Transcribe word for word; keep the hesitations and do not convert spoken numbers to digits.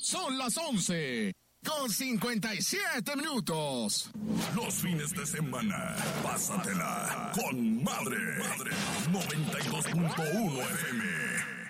Son las once con cincuenta y siete minutos. Los fines de semana, pásatela con Madre. Madre noventa y dos punto uno F M.